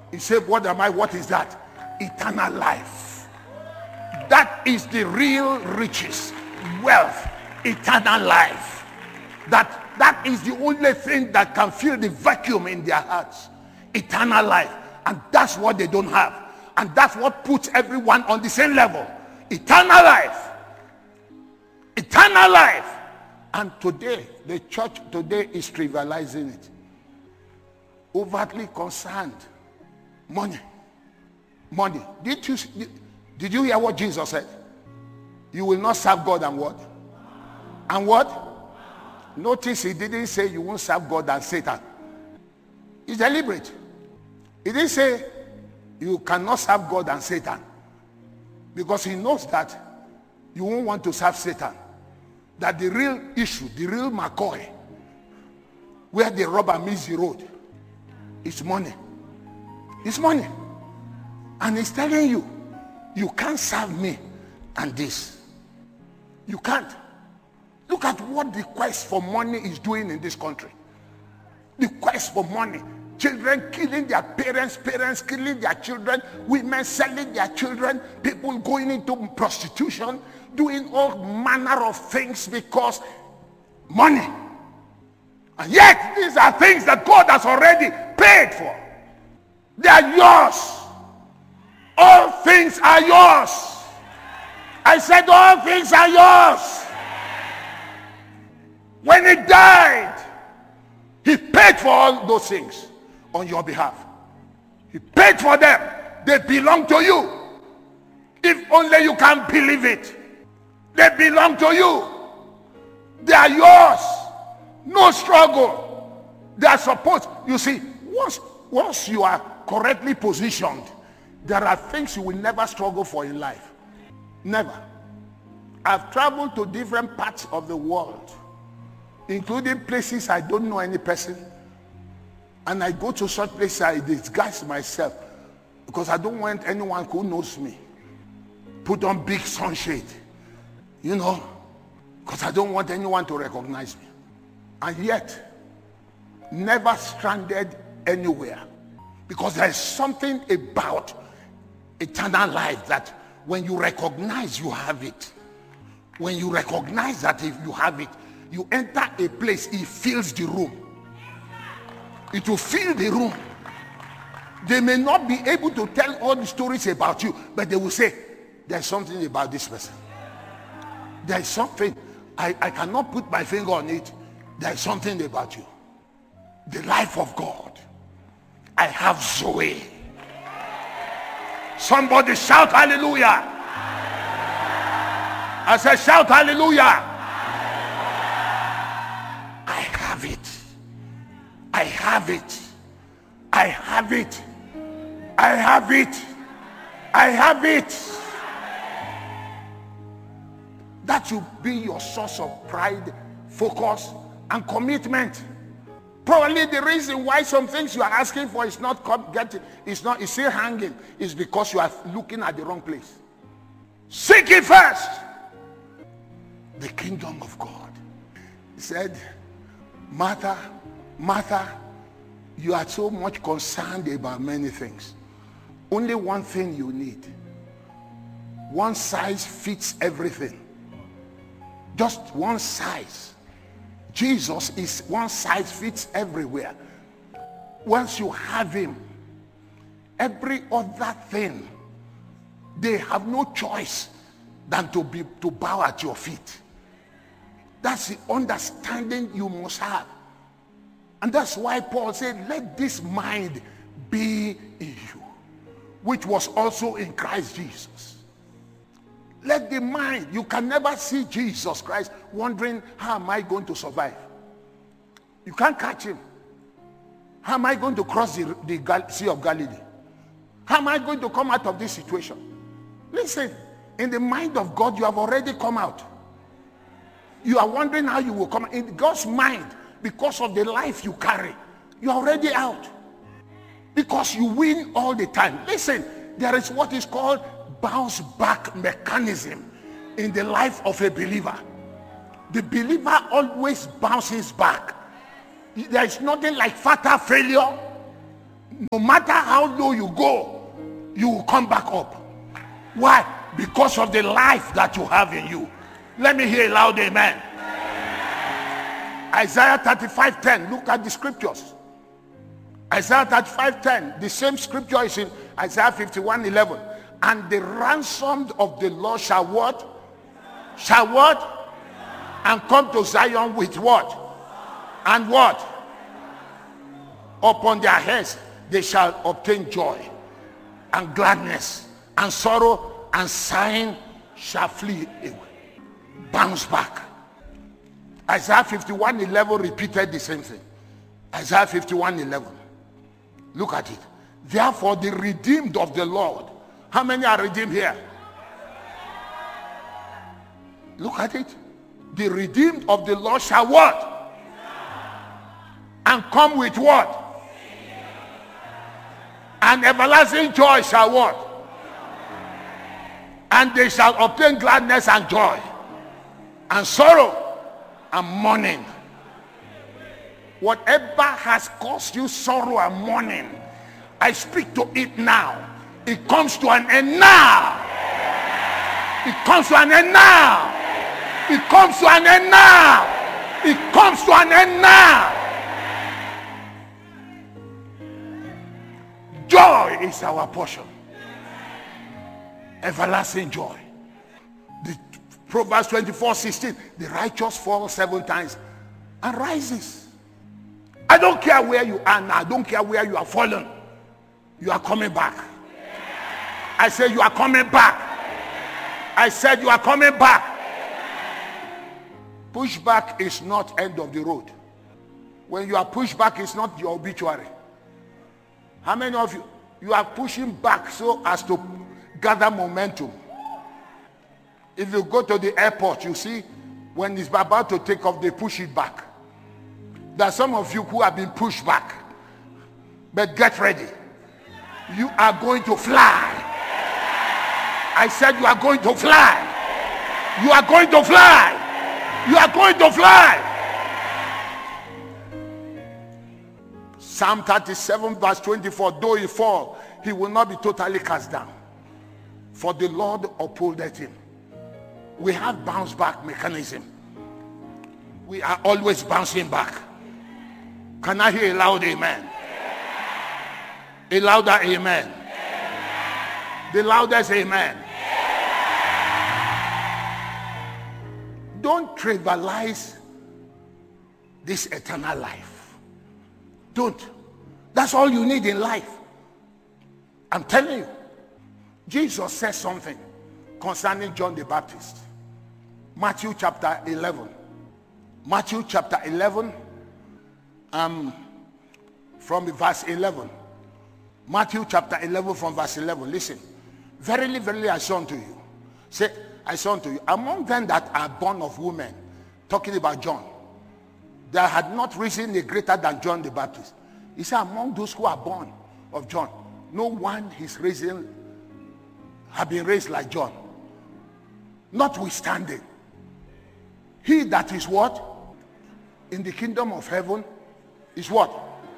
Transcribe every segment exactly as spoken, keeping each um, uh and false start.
He said, what am I? What is that? Eternal life. That is the real riches, wealth, eternal life. That that is the only thing that can fill the vacuum in their hearts. Eternal life. And that's what they don't have. And that's what puts everyone on the same level. Eternal life. Eternal life. And today, the church today is trivializing it. Overtly concerned. Money. Money. Did you, did you hear what Jesus said? You will not serve God and what? And what? Notice he didn't say you won't serve God and Satan. It's deliberate. He didn't say you cannot serve God and Satan. Because he knows that you won't want to serve Satan. That the real issue, the real McCoy, where the rubber meets the road, is money. It's money. And he's telling you, you can't serve me and this. You can't. Look at what the quest for money is doing in this country. The quest for money. Children killing their parents, parents killing their children, women selling their children, people going into prostitution, doing all manner of things because money. And yet, these are things that God has already paid for. They are yours. All things are yours. I said all things are yours. When he died, he paid for all those things on your behalf. He paid for them. They belong to you. If only you can believe it. They belong to you. They are yours. No struggle. They are supposed. You see, once, once you are correctly positioned, there are things you will never struggle for in life. Never. I've traveled to different parts of the world, including places I don't know any person. And I go to such places, I disguise myself because I don't want anyone who knows me. Put on big sunshade, you know, because I don't want anyone to recognize me. And yet, never stranded anywhere, because there is something about eternal life that when you recognize you have it, when you recognize that if you have it, you enter a place, it fills the room. It will fill the room. They may not be able to tell all the stories about you, but they will say, there's something about this person. There's something, I, I cannot put my finger on it. There's something about you. The life of God. I have Zoe. Somebody shout hallelujah. I said shout hallelujah. I have it. I have it. I have it. I have it. I have it. That should be your source of pride, focus, and commitment. Probably the reason why some things you are asking for is not getting, is not, is still hanging, is because you are looking at the wrong place. Seek it first. The kingdom of God. He said, Martha, Martha, you are so much concerned about many things. Only one thing you need. One size fits everything. Just one size. Jesus is one size fits everywhere. Once you have him, every other thing, they have no choice than to be to bow at your feet. That's the understanding you must have. And that's why Paul said, let this mind be in you, which was also in Christ Jesus. Let the mind, you can never see Jesus Christ wondering, how am I going to survive? You can't catch him. How am I going to cross the, the Gal- Sea of Galilee? How am I going to come out of this situation? Listen, in the mind of God, you have already come out. You are wondering how you will come out. In God's mind, because of the life you carry, you are already out. Because you win all the time. Listen, there is what is called bounce back mechanism in the life of a believer. The believer always bounces back. There is nothing like fatal failure. No matter how low you go, you will come back up. Why? Because of the life that you have in you. Let me hear a loud amen. Isaiah thirty-five ten. Look at the scriptures. Isaiah thirty-five ten. The same scripture is in Isaiah fifty-one eleven. And the ransomed of the Lord shall what? Shall what? And come to Zion with what? And what? Upon their heads they shall obtain joy and gladness, and sorrow and sighing shall flee away. Bounce back. Isaiah fifty-one eleven repeated the same thing. Isaiah fifty-one eleven. Look at it. Therefore the redeemed of the Lord. How many are redeemed here? Look at it. The redeemed of the Lord shall what? And come with what? And everlasting joy shall what? And they shall obtain gladness and joy, and sorrow and mourning. Whatever has caused you sorrow and mourning, I speak to it now. It comes to an end now. It comes to an end now. It comes to an end now. It comes to an end now. Joy is our portion. Everlasting joy. The Proverbs twenty-four sixteen. The righteous falls seven times and rises. I don't care where you are now. I don't care where you are fallen. You are coming back. I said you are coming back. I said you are coming back. Pushback is not end of the road. When you are pushed back, it's not your obituary. How many of you, you are pushing back so as to gather momentum? If you go to the airport, you see, when it's about to take off, they push it back. There are some of you who have been pushed back. But get ready. You are going to fly. I said you are going to fly. You are going to fly. You are going to fly. Psalm thirty-seven verse twenty-four. Though he fall, he will not be totally cast down, for the Lord upholdeth him. We have bounce back mechanism. We are always bouncing back. Can I hear a loud amen? A louder amen. The loudest amen. Don't trivialize this eternal life. Don't. That's all you need in life. I'm telling you. Jesus says something concerning John the Baptist. Matthew chapter eleven. Matthew chapter eleven. Um, from verse eleven. Matthew chapter eleven from verse eleven. Listen. Verily, verily, I say unto you. Say, I say unto you, among them that are born of women, talking about John, there had not risen a greater than John the Baptist. He said, among those who are born of John, no one is risen, have been raised like John. Notwithstanding, he that is what? In the kingdom of heaven is what?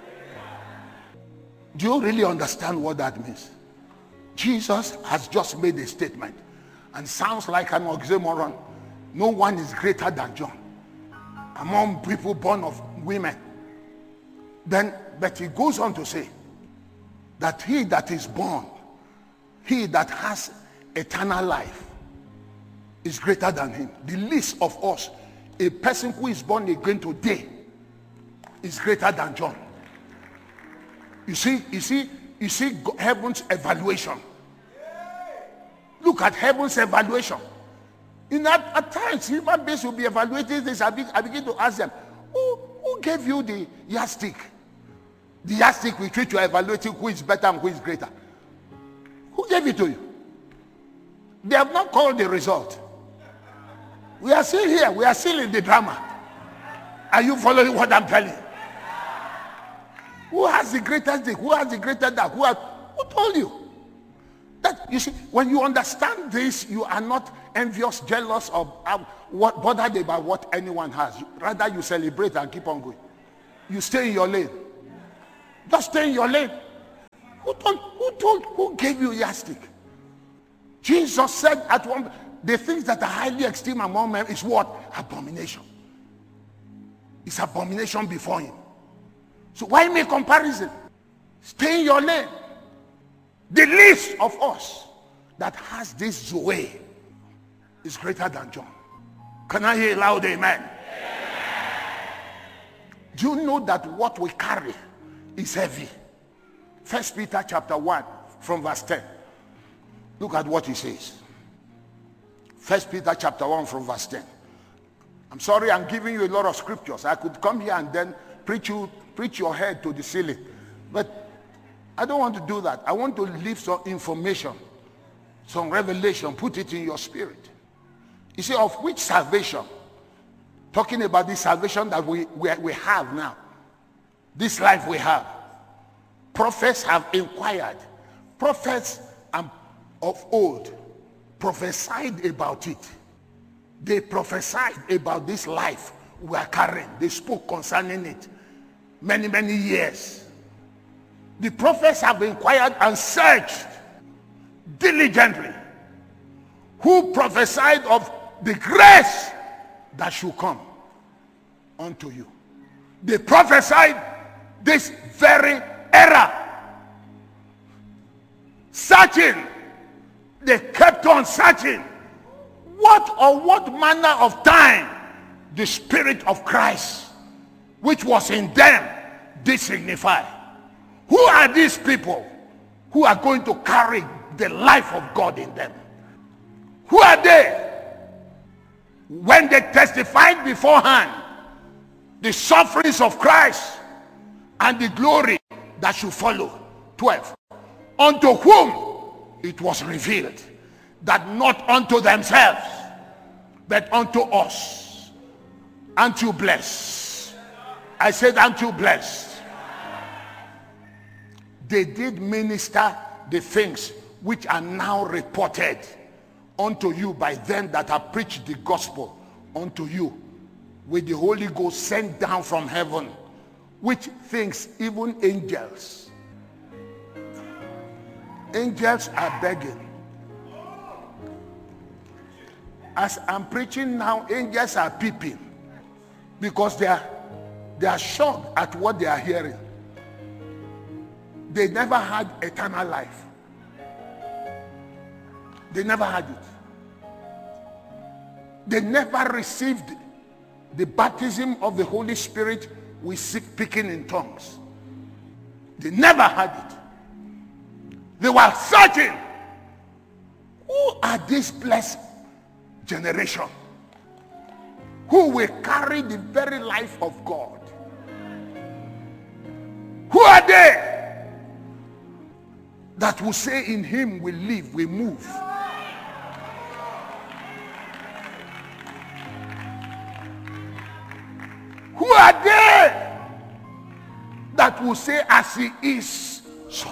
Do you really understand what that means? Jesus has just made a statement and sounds like an oxymoron. No one is greater than John among people born of women. Then, but he goes on to say that he that is born, he that has eternal life, is greater than him. The least of us, a person who is born again today, is greater than John. You see, you see, you see heaven's evaluation. Look at heaven's evaluation. In at, at times, human beings will be evaluating this. I, be, I begin to ask them, who, who gave you the yardstick? The yardstick with which you are evaluating who is better and who is greater. Who gave it to you? They have not called the result. We are still here. We are still in the drama. Are you following what I'm telling you? Who has the greatest thing? Who has the greatest that? Who, has, who told you? That, you see, when you understand this, you are not envious, jealous of uh, what bothered about what anyone has. Rather, you celebrate and keep on going. You stay in your lane. Just stay in your lane. Who told, who told, who gave you yardstick? Jesus said at one, the things that are highly esteemed among men is what? Abomination. It's abomination before him. So why make comparison? Stay in your lane. The least of us that has this Zoe is greater than John. Can I hear a loud amen? Do you know that what we carry is heavy? First Peter chapter one from verse ten. Look at what he says. First Peter chapter one from verse ten. I'm sorry, I'm giving you a lot of scriptures. I could come here and then preach you, preach your head to the ceiling. But I don't want to do that. I want to leave some information, some revelation, put it in your spirit. You see, of which salvation? Talking about this salvation that we, we, we have now. This life we have. Prophets have inquired. Prophets um, of old prophesied about it. They prophesied about this life we are carrying. They spoke concerning it many, many years. The prophets have inquired and searched diligently who prophesied of the grace that should come unto you. They prophesied this very era. Searching. They kept on searching. What or what manner of time the Spirit of Christ which was in them did signify. Who are these people who are going to carry the life of God in them? Who are they? When they testified beforehand the sufferings of Christ and the glory that should follow. twelve. Unto whom it was revealed that not unto themselves but unto us, unto blessed. I said unto blessed. They did minister the things which are now reported unto you by them that have preached the gospel unto you with the Holy Ghost sent down from heaven, which things even angels angels are begging. As I'm preaching now, angels are peeping because they are they are shocked at what they are hearing. They never had eternal life. They never had it. They never received the baptism of the Holy Spirit with speaking in tongues. They never had it. They were searching. Who are this blessed generation who will carry the very life of God? Who are they that will say in him we live, we move? Who are they that will say as he is, so?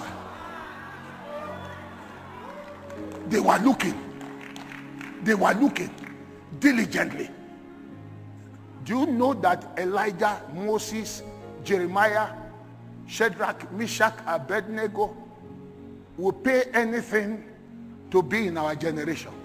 They were looking. They were looking diligently. Do you know that Elijah, Moses, Jeremiah, Shadrach, Meshach, Abednego will pay anything to be in our generation?